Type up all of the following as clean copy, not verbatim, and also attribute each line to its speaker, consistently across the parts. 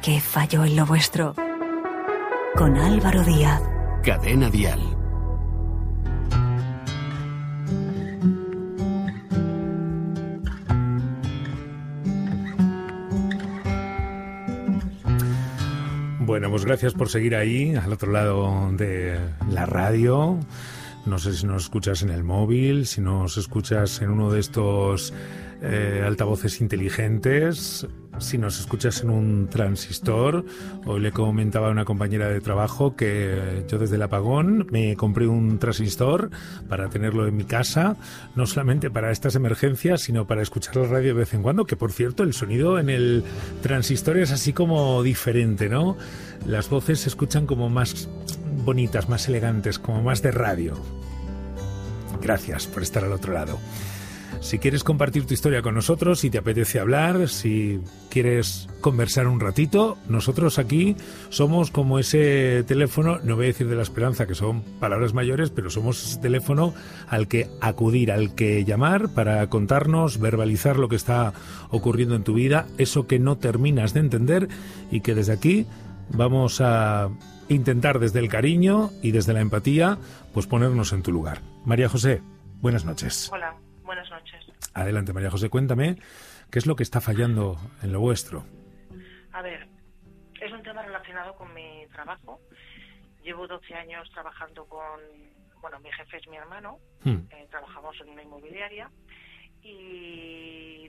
Speaker 1: ¿Qué falló en lo vuestro? Con Álvaro Díaz.
Speaker 2: Cadena Dial.
Speaker 3: Bueno, pues gracias por seguir ahí, al otro lado de la radio. No sé si nos escuchas en el móvil, si nos escuchas en uno de estos altavoces inteligentes, si nos escuchas en un transistor. Hoy le comentaba a una compañera de trabajo que yo desde el apagón me compré un transistor para tenerlo en mi casa, no solamente para estas emergencias, sino para escuchar la radio de vez en cuando, que por cierto el sonido en el transistor es así como diferente, ¿no? Las voces se escuchan como más bonitas, más elegantes, como más de radio. Gracias por estar al otro lado. Si quieres compartir tu historia con nosotros, si te apetece hablar, si quieres conversar un ratito, nosotros aquí somos como ese teléfono, no voy a decir de la esperanza, que son palabras mayores, pero somos ese teléfono al que acudir, al que llamar para contarnos, verbalizar lo que está ocurriendo en tu vida, eso que no terminas de entender y que desde aquí vamos a intentar desde el cariño y desde la empatía, pues ponernos en tu lugar. María José, buenas noches.
Speaker 4: Hola, buenas noches.
Speaker 3: Adelante, María José, cuéntame, ¿qué es lo que está fallando en lo vuestro?
Speaker 4: A ver, es un tema relacionado con mi trabajo. Llevo 12 años trabajando con, mi jefe es mi hermano, trabajamos en una inmobiliaria y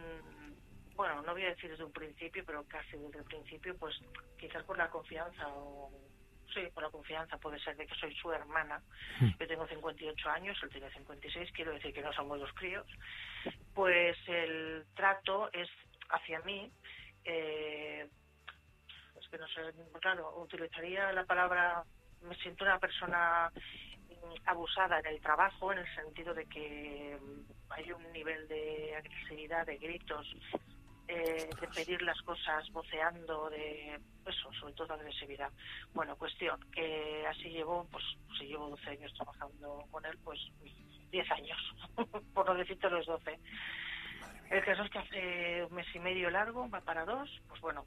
Speaker 4: no voy a decir desde un principio, pero casi desde el principio, pues quizás por la confianza por la confianza puede ser de que soy su hermana. Yo tengo 58 años, él tiene 56, quiero decir que no somos dos críos. Pues el trato es hacia mí, es que no sé, claro, utilizaría la palabra, me siento una persona abusada en el trabajo, en el sentido de que hay un nivel de agresividad, de gritos, de pedir las cosas voceando, de eso, sobre todo agresividad. Bueno, cuestión que así llevo, si llevo 12 años trabajando con él, pues 10 años, por no decirte los 12. El caso es que hace un mes y medio largo, va para 2, pues bueno,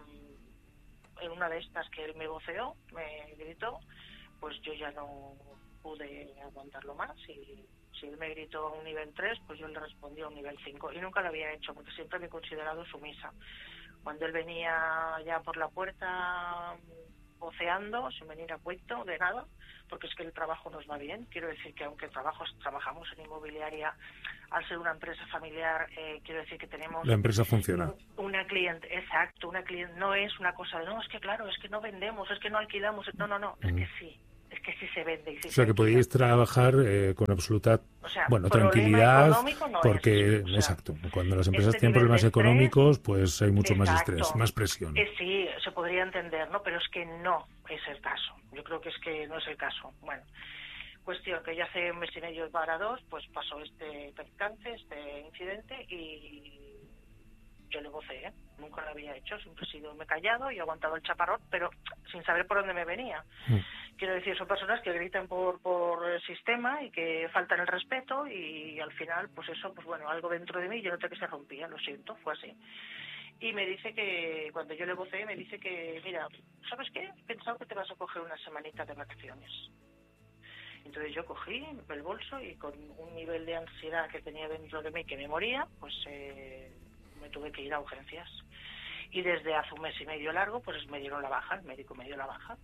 Speaker 4: en una de estas que él me voceó, me gritó, pues yo ya no pude aguantarlo más y si él me gritó a un nivel 3, pues yo le respondí a un nivel 5. Y nunca lo había hecho, porque siempre me he considerado sumisa. Cuando él venía ya por la puerta voceando, sin venir a cuento de nada, porque es que el trabajo nos va bien. Quiero decir que aunque trabajamos en inmobiliaria, al ser una empresa familiar, quiero decir que tenemos...
Speaker 3: La empresa funciona.
Speaker 4: Una cliente, no es una cosa de, no, es que claro, es que no vendemos, es que no alquilamos, no, es que sí. Es que sí se vende. Y sí, o
Speaker 3: sea, que podéis trabajar con absoluta tranquilidad,
Speaker 4: no
Speaker 3: porque,
Speaker 4: es,
Speaker 3: exacto, cuando las empresas tienen problemas económicos, pues hay mucho más
Speaker 4: exacto,
Speaker 3: estrés, más presión.
Speaker 4: Sí, se podría entender, ¿no? Pero es que no es el caso. Yo creo que es que no es el caso. Bueno, cuestión que ya hace un mes y medio para 2, pues pasó este percance, este incidente, y yo le voceé, nunca lo había hecho, siempre me he callado y he aguantado el chaparrón, pero sin saber por dónde me venía. Quiero decir, son personas que gritan por el sistema y que faltan el respeto y al final, pues eso, pues bueno, algo dentro de mí, yo noté que se rompía, lo siento, fue así. Y me dice que, cuando yo le voceé, me dice que, mira, ¿sabes qué? He pensado que te vas a coger una semanita de vacaciones. Entonces yo cogí el bolso y con un nivel de ansiedad que tenía dentro de mí que me moría, pues me tuve que ir a urgencias. Y desde hace un mes y medio largo, pues me dieron la baja, el médico me dio la baja.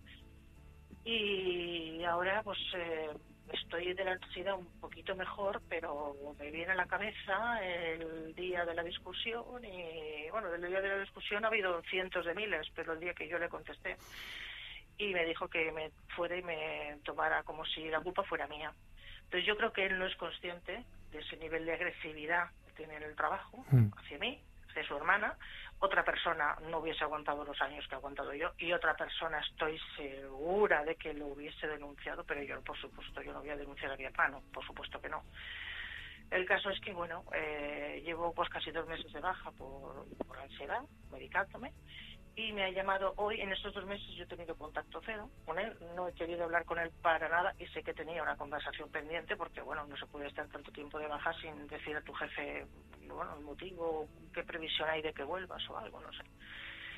Speaker 4: Y ahora, pues estoy de la ansiedad un poquito mejor, pero me viene a la cabeza el día de la discusión. Y bueno, del día de la discusión ha habido cientos de miles, pero el día que yo le contesté, y me dijo que me fuera y me tomara como si la culpa fuera mía. Entonces yo creo que él no es consciente de ese nivel de agresividad que tiene en el trabajo hacia mí, hacia su hermana. Otra persona no hubiese aguantado los años que he aguantado yo, y otra persona estoy segura de que lo hubiese denunciado, pero yo, por supuesto, yo no voy a denunciar a mi hermano, por supuesto que no. El caso es que, bueno, llevo pues casi 2 meses de baja por ansiedad, medicándome, y me ha llamado hoy. En estos 2 meses yo he tenido contacto cero con él, no he querido hablar con él para nada, y sé que tenía una conversación pendiente, porque bueno, no se puede estar tanto tiempo de baja sin decir a tu jefe, bueno, el motivo, qué previsión hay de que vuelvas o algo, no sé.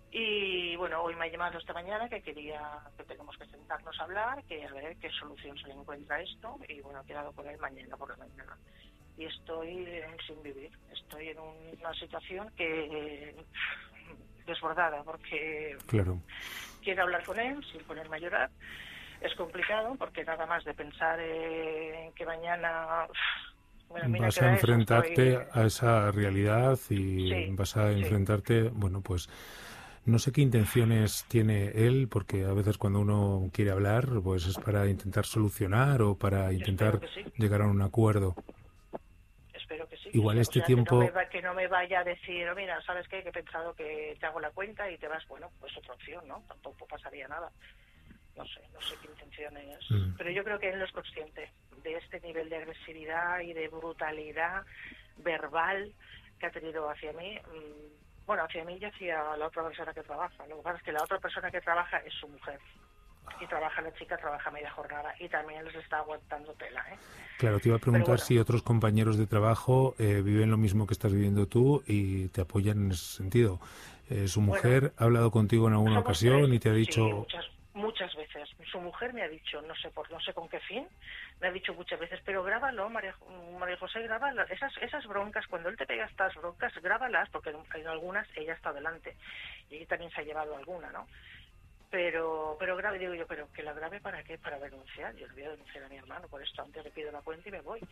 Speaker 4: Y bueno, hoy me ha llamado esta mañana que tenemos que sentarnos a hablar, que a ver qué solución se le encuentra a esto, y bueno, he quedado con él mañana por la mañana. Y estoy sin vivir, estoy en una situación que desbordada, porque
Speaker 3: claro,
Speaker 4: quiero hablar con él sin ponerme a llorar. Es complicado porque nada más de pensar en que mañana... Bueno,
Speaker 3: vas a enfrentarte a esa realidad y
Speaker 4: sí,
Speaker 3: vas a enfrentarte, bueno, pues no sé qué intenciones tiene él, porque a veces cuando uno quiere hablar, pues es para intentar solucionar o para intentar llegar a un acuerdo.
Speaker 4: Espero que sí.
Speaker 3: Igual este tiempo...
Speaker 4: Que no me vaya a decir, mira, ¿sabes qué? Que he pensado que te hago la cuenta y te vas, bueno, pues otra opción, ¿no? Tampoco pasaría nada. No sé qué intenciones. Pero yo creo que él no es consciente de este nivel de agresividad y de brutalidad verbal que ha tenido hacia mí. Bueno, hacia mí y hacia la otra persona que trabaja. Lo que pasa es que la otra persona que trabaja es su mujer. Y la chica trabaja media jornada y también les está aguantando tela, ¿eh?
Speaker 3: Claro, te iba a preguntar si otros compañeros de trabajo viven lo mismo que estás viviendo tú y te apoyan en ese sentido. ¿Su mujer ha hablado contigo en alguna ocasión y te ha dicho...?
Speaker 4: Sí, muchas veces. Su mujer me ha dicho, no sé con qué fin, me ha dicho muchas veces, pero grábalo, María José, grábalo. Esas broncas, cuando él te pega estas broncas, grábalas, porque en algunas ella está delante y también se ha llevado alguna, ¿no? Pero grave, digo yo, pero que la grave ¿para qué? Para denunciar. Yo le voy a denunciar a mi hermano, por esto antes le pido la cuenta y me voy.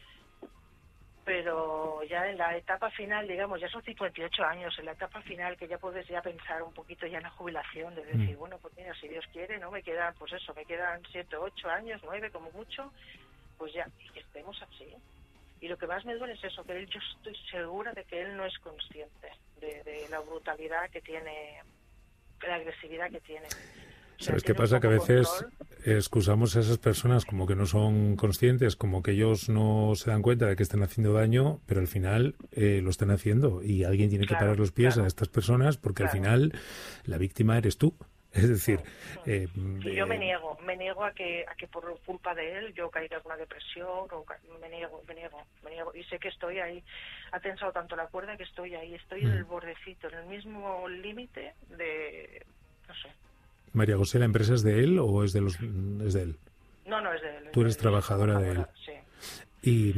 Speaker 4: Pero ya en la etapa final, digamos, ya son 58 años, en la etapa final que ya puedes ya pensar un poquito ya en la jubilación, de decir, bueno, pues mira, si Dios quiere, ¿no? Me quedan 7, 8 años, 9 como mucho, pues ya, y que estemos así. Y lo que más me duele es eso, que yo estoy segura de que él no es consciente de la brutalidad que tiene, de la agresividad que tiene.
Speaker 3: ¿Sabes qué pasa? Que a veces excusamos a esas personas como que no son conscientes, como que ellos no se dan cuenta de que están haciendo daño, pero al final lo están haciendo y alguien tiene que parar los pies a estas personas porque al final la víctima eres tú. Es decir...
Speaker 4: yo me niego a que por culpa de él yo caiga en una depresión, o me niego. Y sé que estoy ahí, ha tensado tanto la cuerda que estoy ahí, estoy en el bordecito, en el mismo límite de... no sé.
Speaker 3: María José, ¿la empresa es de él o es de él?
Speaker 4: No, es de él.
Speaker 3: Tú eres trabajadora de él.
Speaker 4: Sí.
Speaker 3: Y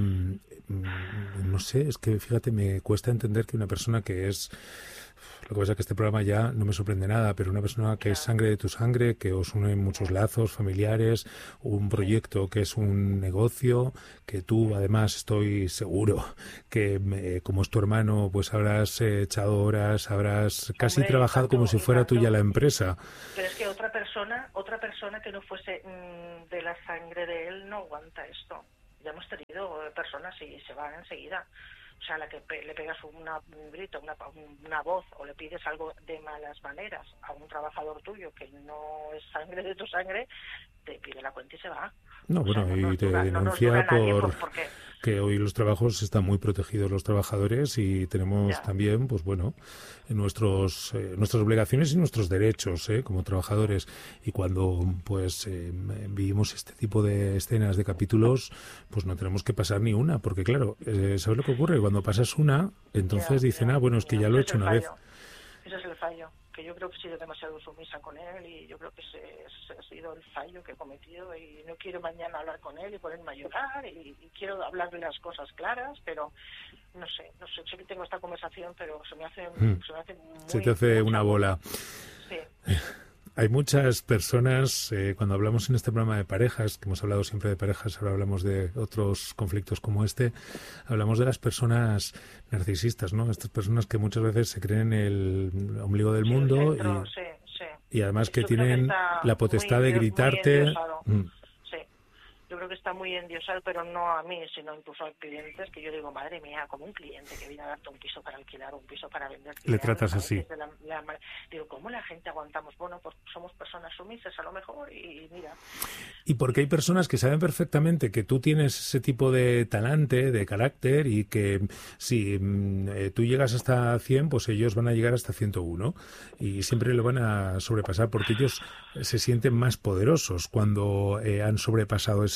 Speaker 3: no sé, es que fíjate, me cuesta entender que una persona que es... Lo que pasa es que este programa ya no me sorprende nada, pero una persona que es sangre de tu sangre, que os une muchos lazos familiares, un proyecto que es un negocio, que tú además estoy seguro que como es tu hermano, pues habrás echado horas, habrás casi trabajado como si fuera tuya la empresa.
Speaker 4: Pero es que otra persona que no fuese de la sangre de él no aguanta esto. Ya hemos tenido personas y se van enseguida. O sea, a la que le pegas un grito, una voz, o le pides algo de malas maneras a un trabajador tuyo que no es sangre de tu sangre, te pide la cuenta y se va.
Speaker 3: No, bueno, y te denuncia porque que hoy los trabajos están muy protegidos los trabajadores y tenemos también, pues bueno, nuestras obligaciones y nuestros derechos como trabajadores. Y cuando pues vivimos este tipo de escenas, de capítulos, pues no tenemos que pasar ni una, porque claro, ¿sabes lo que ocurre? Cuando pasas una, entonces dicen, bueno, es que ya lo he hecho una vez.
Speaker 4: Ese es el fallo, que yo creo que he sido demasiado sumisa con él y yo creo que ese ha sido el fallo que he cometido y no quiero mañana hablar con él y ponerme a llorar y quiero hablarle las cosas claras, pero no sé que tengo esta conversación, pero se me hace muy...
Speaker 3: Se te hace una bola.
Speaker 4: Sí.
Speaker 3: Hay muchas personas, cuando hablamos en este programa de parejas, que hemos hablado siempre de parejas, ahora hablamos de otros conflictos como este, hablamos de las personas narcisistas, ¿no? Estas personas que muchas veces se creen el ombligo del mundo y además que tienen la potestad de gritarte.
Speaker 4: Yo creo que está muy endiosado, pero no a mí, sino incluso a clientes, que yo digo, madre mía, como un cliente que viene a darte un piso para alquilar, un piso para vender.
Speaker 3: Le tratas así.
Speaker 4: Digo, ¿cómo la gente aguantamos? Bueno, pues somos personas sumisas a lo mejor y mira.
Speaker 3: Y porque hay personas que saben perfectamente que tú tienes ese tipo de talante, de carácter, y que si tú llegas hasta 100, pues ellos van a llegar hasta 101 y siempre lo van a sobrepasar porque ellos se sienten más poderosos cuando han sobrepasado ese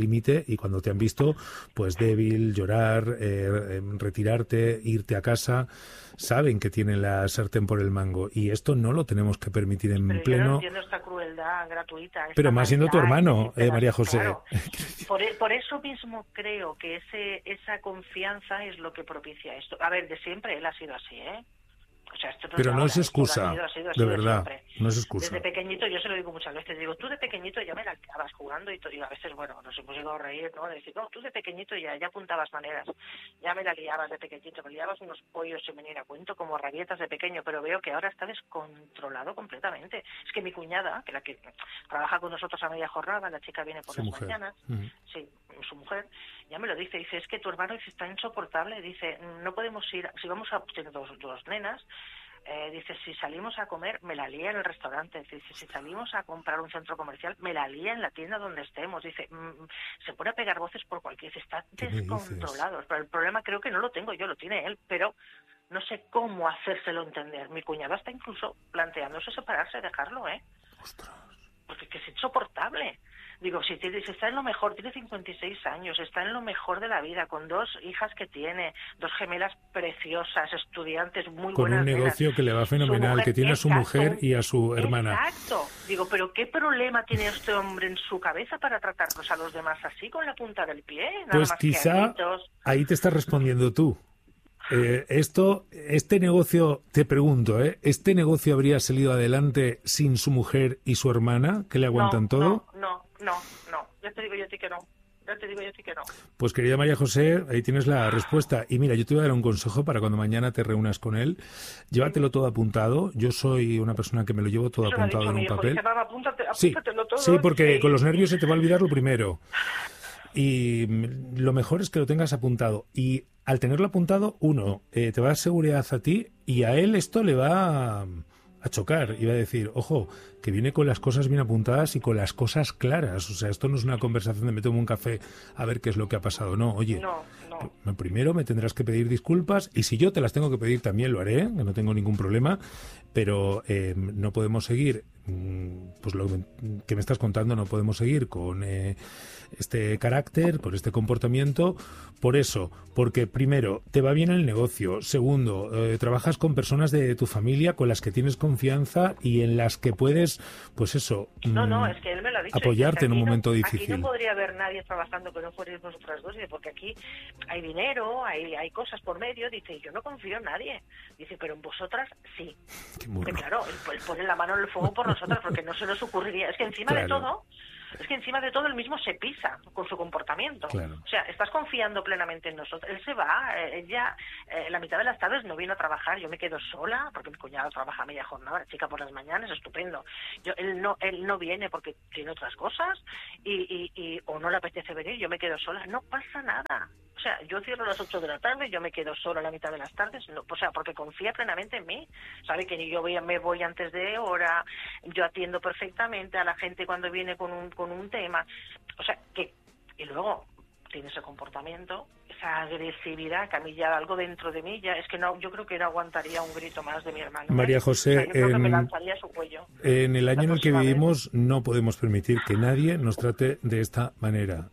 Speaker 3: límite, y cuando te han visto pues débil, llorar, retirarte, irte a casa, saben que tienen la sartén por el mango, y esto no lo tenemos que permitir en
Speaker 4: pero
Speaker 3: pleno...
Speaker 4: Yo no entiendo esta crueldad gratuita.
Speaker 3: Pero más siendo tu hermano, María José.
Speaker 4: Claro. Por eso mismo creo que esa confianza es lo que propicia esto. A ver, de siempre él ha sido así, ¿eh? O sea, esto
Speaker 3: pero no es excusa, de verdad, no es excusa.
Speaker 4: Desde pequeñito, yo se lo digo muchas veces, digo, tú de pequeñito ya me la liabas jugando y a veces, bueno, nos hemos llegado a reír, ¿no? De decir, no, tú de pequeñito ya apuntabas maneras, ya me la liabas de pequeñito, me liabas unos pollos sin venir a cuento como rabietas de pequeño, pero veo que ahora está descontrolado completamente. Es que mi cuñada, que la que trabaja con nosotros a media jornada, la chica viene por las mañanas, sí, su mujer, ya me lo dice, es que tu hermano está insoportable, dice, no podemos ir, si vamos a tener dos nenas, dice, si salimos a comer, me la lía en el restaurante. Dice, si salimos a comprar un centro comercial, me la lía en la tienda donde estemos. Dice, se pone a pegar voces por cualquier... Está descontrolado. Pero el problema creo que no lo tengo yo, lo tiene él, pero no sé cómo hacérselo entender. Mi cuñada está incluso planteándose separarse, dejarlo, ¿eh?
Speaker 3: Ostras.
Speaker 4: Porque que es insoportable. Digo, si está en lo mejor, tiene 56 años, está en lo mejor de la vida, con 2 hijas que tiene, 2 gemelas preciosas, estudiantes muy buenas.
Speaker 3: Con un negocio que le va fenomenal, que tiene a su mujer y a su hermana.
Speaker 4: Exacto. Digo, pero ¿qué problema tiene este hombre en su cabeza para tratarnos a los demás así, con la punta del pie? Nada
Speaker 3: pues
Speaker 4: más
Speaker 3: quizá ahí te estás respondiendo tú. Este negocio, te pregunto, ¿este negocio habría salido adelante sin su mujer y su hermana, que le aguantan todo?
Speaker 4: No. Ya te digo yo a ti que no.
Speaker 3: Pues querida María José, ahí tienes la respuesta. Y mira, yo te voy a dar un consejo para cuando mañana te reúnas con él. Llévatelo todo apuntado. Yo soy una persona que me lo llevo todo apuntado en un papel.
Speaker 4: Apúntatelo todo.
Speaker 3: Sí, porque con los nervios se te va a olvidar lo primero. Y lo mejor es que lo tengas apuntado. Y al tenerlo apuntado, te va a dar seguridad a ti, y a él esto le va a chocar y va a decir, ojo, que viene con las cosas bien apuntadas y con las cosas claras. O sea, esto no es una conversación de me tomo un café a ver qué es lo que ha pasado. No, oye, primero me tendrás que pedir disculpas, y si yo te las tengo que pedir también lo haré, que no tengo ningún problema, pero no podemos seguir, pues lo que me estás contando, no podemos seguir con este carácter, con este comportamiento, por eso, porque primero, te va bien el negocio, segundo, trabajas con personas de tu familia con las que tienes confianza y en las que puedes, pues eso,
Speaker 4: es que él me lo ha dicho,
Speaker 3: apoyarte en un momento difícil.
Speaker 4: Aquí no podría haber nadie trabajando que no fuerais vosotras dos, porque aquí hay dinero, hay cosas por medio, dice, y yo no confío en nadie, dice, pero en vosotras sí. Que claro, él pone la mano en el fuego por nosotras, porque no se nos ocurriría, es que encima de todo él mismo se pisa con su comportamiento.
Speaker 3: Claro.
Speaker 4: O sea, estás confiando plenamente en nosotros. Él se va, ella la mitad de las tardes no vino a trabajar, yo me quedo sola, porque mi cuñado trabaja a media jornada, la chica por las mañanas, estupendo. Él no viene porque tiene otras cosas o no le apetece venir, yo me quedo sola, no pasa nada. O sea, yo cierro a las 8 de la tarde, yo me quedo sola a la mitad de las tardes, porque confía plenamente en mí. Sabe que yo me voy antes de hora, yo atiendo perfectamente a la gente cuando viene con un tema. O sea, y luego tiene ese comportamiento, esa agresividad, que a mí ya algo dentro de mí ya es que no, yo creo que no aguantaría un grito más de mi hermano.
Speaker 3: María José,
Speaker 4: yo creo que me lanzaría a su cuello.
Speaker 3: En el año en el que vivimos no podemos permitir que nadie nos trate de esta manera.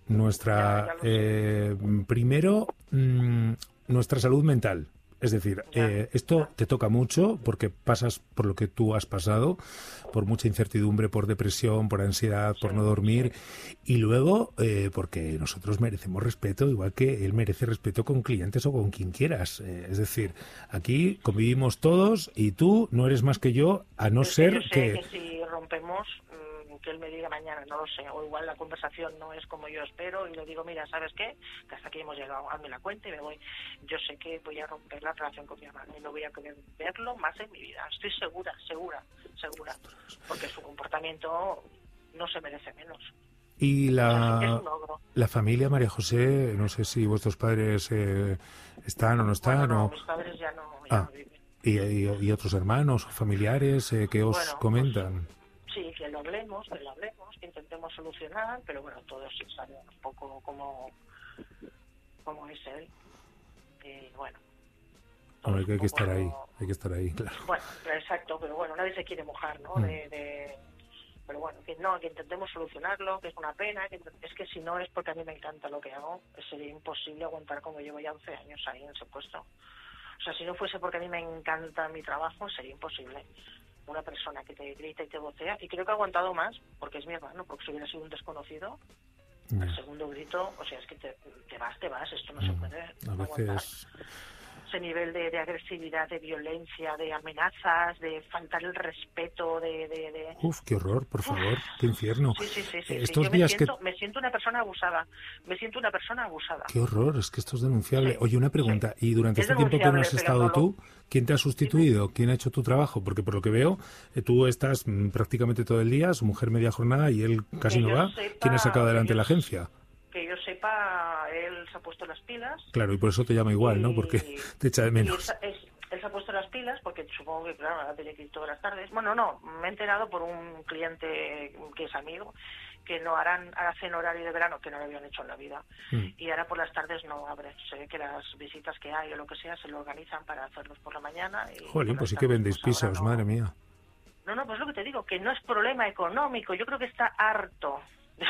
Speaker 3: Primero, nuestra salud mental. Es decir, esto te toca mucho porque pasas por lo que tú has pasado, por mucha incertidumbre, por depresión, por ansiedad, por no dormir, y luego porque nosotros merecemos respeto, igual que él merece respeto con clientes o con quien quieras. Es decir, aquí convivimos todos y tú no eres más que yo, a no ser que
Speaker 4: si rompemos, que él me diga mañana, no lo sé, o igual la conversación no es como yo espero, y le digo, mira, ¿sabes qué? Que hasta aquí hemos llegado, hazme la cuenta y me voy. Yo sé que voy a romper la relación con mi hermano y no voy a querer verlo más en mi vida. Estoy segura, porque su comportamiento no se merece menos.
Speaker 3: Y la familia, María José, no sé si vuestros padres están o no están.
Speaker 4: Bueno, mis padres ya no viven.
Speaker 3: ¿Y otros hermanos o familiares que os comentan?
Speaker 4: Pues, sí, que lo hablemos, que intentemos solucionar, pero bueno, todos saben un poco cómo es él. Y bueno.
Speaker 3: Hombre, que hay que estar ahí, claro.
Speaker 4: Bueno, exacto, pero bueno, nadie se quiere mojar, ¿no? pero bueno, que intentemos solucionarlo, que es una pena, es que si no es porque a mí me encanta lo que hago, sería imposible aguantar como llevo ya 11 años ahí en ese puesto. O sea, si no fuese porque a mí me encanta mi trabajo, sería imposible. Una persona que te grita y te vocea, y creo que ha aguantado más, porque es mi hermano, porque si hubiera sido un desconocido, el segundo grito, o sea, es que te vas, esto no se puede aguantar. Ese nivel de agresividad, de violencia, de amenazas, de faltar el respeto, de...
Speaker 3: Uf, qué horror, por favor, qué infierno.
Speaker 4: Sí.
Speaker 3: Estos
Speaker 4: Yo
Speaker 3: días
Speaker 4: me siento una persona abusada.
Speaker 3: Qué horror, es que esto es denunciable. Oye, una pregunta, ¿y durante este tiempo que no has estado tú, quién te ha sustituido? ¿Quién ha hecho tu trabajo? Porque por lo que veo, tú estás prácticamente todo el día, su mujer media jornada y él casi no va. ¿Quién ha sacado adelante la agencia?
Speaker 4: Que yo sepa, él se ha puesto las pilas.
Speaker 3: Claro, y por eso te llama igual, ¿no? Porque te echa de menos.
Speaker 4: Él se ha puesto las pilas porque supongo que, claro, ahora tiene que ir todas las tardes. Bueno, no, me he enterado por un cliente que es amigo, que no hacen horario de verano, que no lo habían hecho en la vida. Y ahora por las tardes no abre. Se ve que las visitas que hay o lo que sea se lo organizan para hacerlos por la mañana.
Speaker 3: Jolín, pues sí que vendéis pisos, madre mía.
Speaker 4: No, pues lo que te digo, que no es problema económico. Yo creo que está harto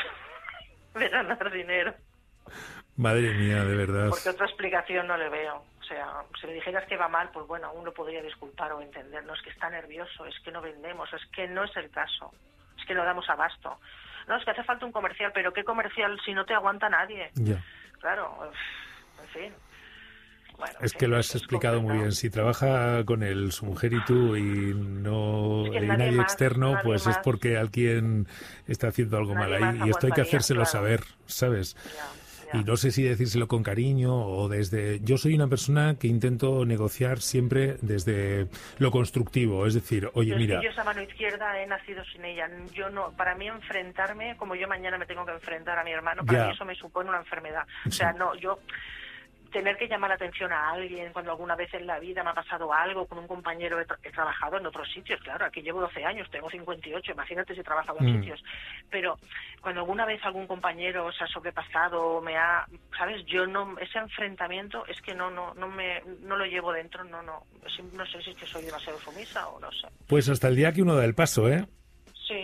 Speaker 4: de ganar dinero.
Speaker 3: Madre mía, de verdad.
Speaker 4: Porque otra explicación no le veo. O sea, si le dijeras que va mal, pues bueno, uno podría disculpar o entender. No, es que está nervioso, es que no vendemos, es que no es el caso. Es que no damos abasto. No, es que hace falta un comercial, pero ¿qué comercial si no te aguanta nadie?
Speaker 3: Ya.
Speaker 4: Claro, en fin. Bueno,
Speaker 3: es que lo has explicado muy bien. Si trabaja con él, su mujer y tú, y no hay nadie más, externo, pues es porque alguien está haciendo algo mal ahí. Y esto hay que hacérselo saber, ¿sabes? Ya. Y no sé si decírselo con cariño o desde... Yo soy una persona que intento negociar siempre desde lo constructivo. Es decir, oye, mira...
Speaker 4: Yo esa mano izquierda he nacido sin ella. Yo no, para mí enfrentarme, como yo mañana me tengo que enfrentar a mi hermano, para mí eso me supone una enfermedad. O sea, no, yo... Tener que llamar la atención a alguien cuando alguna vez en la vida me ha pasado algo con un compañero, he trabajado en otros sitios, claro, aquí llevo 12 años, tengo 58, imagínate si he trabajado en sitios, pero cuando alguna vez algún compañero se ha sobrepasado, ¿sabes? Yo no, ese enfrentamiento es que no lo llevo dentro, no sé si es que soy demasiado sumisa o no sé.
Speaker 3: Pues hasta el día que uno da el paso, ¿eh?
Speaker 4: Sí.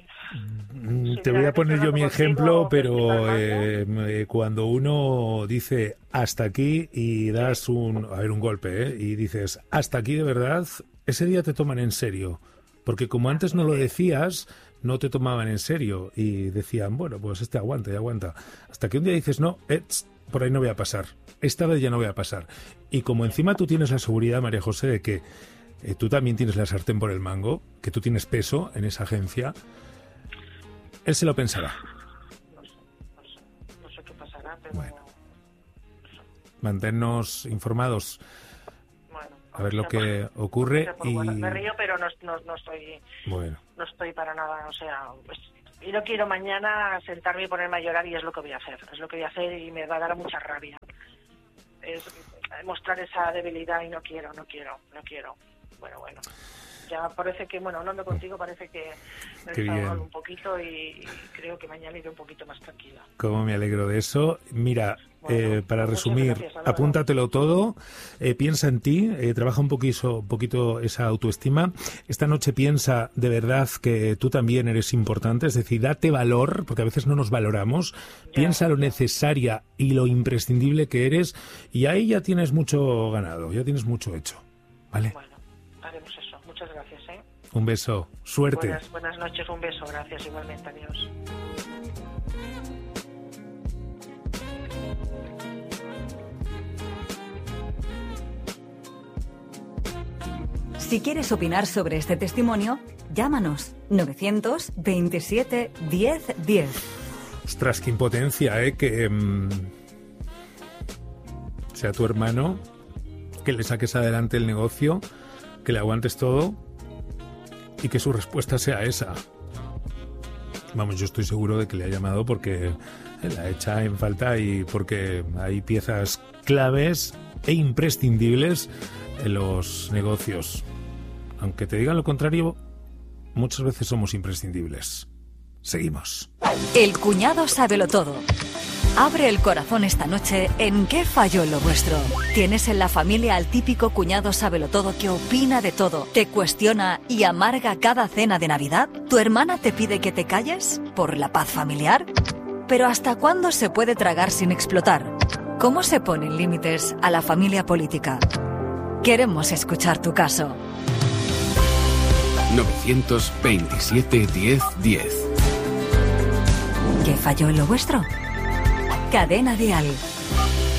Speaker 3: Te voy a poner yo mi ejemplo, pero cuando uno dice hasta aquí y das un golpe, y dices hasta aquí de verdad, ese día te toman en serio. Porque como antes no lo decías, no te tomaban en serio y decían, bueno, pues aguanta y aguanta. Hasta que un día dices, no, por ahí no voy a pasar. Esta vez ya no voy a pasar. Y como encima tú tienes la seguridad, María José, de que tú también tienes la sartén por el mango, que tú tienes peso en esa agencia, él se lo pensará.
Speaker 4: No sé qué pasará, pero...
Speaker 3: Bueno. Manténnos informados.
Speaker 4: Bueno,
Speaker 3: a ver lo que ocurre. Y...
Speaker 4: Bueno, me río, pero no estoy...
Speaker 3: Bueno.
Speaker 4: No estoy para nada, o sea... Pues, y no quiero mañana sentarme y ponerme a llorar y es lo que voy a hacer. Es lo que voy a hacer y me va a dar mucha rabia. Es mostrar esa debilidad y no quiero. Bueno. Ya parece que, hablando contigo, parece que me he desahogado un poquito y creo que mañana iré un poquito más tranquila.
Speaker 3: Cómo me alegro de eso. Mira, para resumir, apúntatelo todo, piensa en ti, trabaja un poquito esa autoestima. Esta noche piensa de verdad que tú también eres importante, es decir, date valor, porque a veces no nos valoramos. Piensa lo necesaria y lo imprescindible que eres y ahí ya tienes mucho ganado, ya tienes mucho hecho. ¿Vale?
Speaker 4: Bueno, haremos eso. Muchas gracias, ¿eh?
Speaker 3: Un beso. Suerte.
Speaker 4: Buenas noches, un beso. Gracias, igualmente. Adiós.
Speaker 1: Si quieres opinar sobre este testimonio, llámanos 927 10 10.
Speaker 3: Ostras, qué impotencia, que sea tu hermano, que le saques adelante el negocio, que le aguantes todo y que su respuesta sea esa. Vamos, yo estoy seguro de que le ha llamado porque la echa en falta y porque hay piezas claves e imprescindibles en los negocios. Aunque te digan lo contrario, muchas veces somos imprescindibles. Seguimos.
Speaker 1: El cuñado sábelo todo. Abre el corazón esta noche en ¿Qué falló en lo vuestro? ¿Tienes en la familia al típico cuñado sabelotodo que opina de todo, te cuestiona y amarga cada cena de Navidad? ¿Tu hermana te pide que te calles por la paz familiar? ¿Pero hasta cuándo se puede tragar sin explotar? ¿Cómo se ponen límites a la familia política? Queremos escuchar tu caso.
Speaker 2: 927 10 10.
Speaker 1: ¿Qué falló en lo vuestro? Cadena Dial.